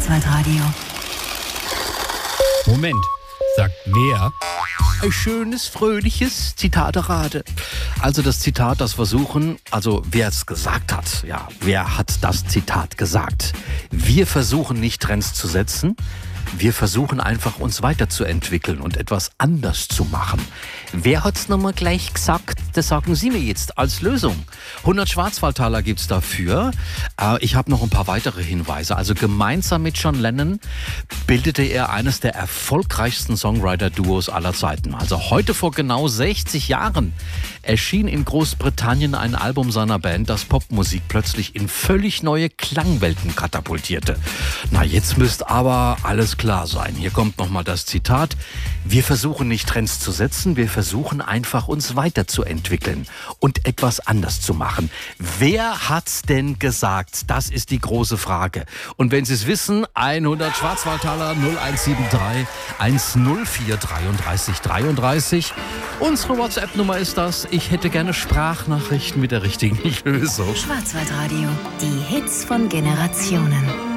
Schwarzwaldradio. Moment, sagt wer? Ein schönes, fröhliches Zitaterate. Also das Zitat, das versuchen, also wer es gesagt hat, ja, wer hat das Zitat gesagt? Wir versuchen nicht Trends zu setzen, wir versuchen einfach uns weiterzuentwickeln und etwas anders zu machen. Wer hat's nochmal gleich gesagt? Das sagen Sie mir jetzt als Lösung. 100 Schwarzwaldtaler gibt's dafür. Ich habe noch ein paar weitere Hinweise. Also gemeinsam mit John Lennon bildete er eines der erfolgreichsten Songwriter-Duos aller Zeiten. Also heute vor genau 60 Jahren erschien in Großbritannien ein Album seiner Band, das Popmusik plötzlich in völlig neue Klangwelten katapultierte. Na, jetzt müsste aber alles klar sein. Hier kommt nochmal das Zitat. Wir versuchen nicht Trends zu setzen, wir versuchen einfach uns weiterzuentwickeln und etwas anders zu machen. Wer hat's denn gesagt? Das ist die große Frage. Und wenn Sie es wissen, 100 Schwarzwaldtaler 0173 104 33 33. Unsere WhatsApp-Nummer ist das. Ich hätte gerne Sprachnachrichten mit der richtigen Lösung. Schwarzwaldradio. Die Hits von Generationen.